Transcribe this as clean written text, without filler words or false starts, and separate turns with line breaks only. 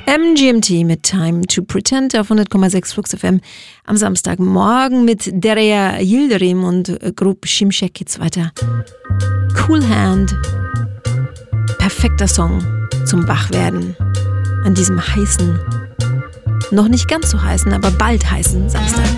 MGMT mit Time to Pretend auf 100,6 Flux FM. Am Samstagmorgen mit Derya Yildirim und Grup Şimşek geht's weiter. Cool Hand. Perfekter Song zum Wachwerden. An diesem heißen, noch nicht ganz so heißen, aber bald heißen Samstag.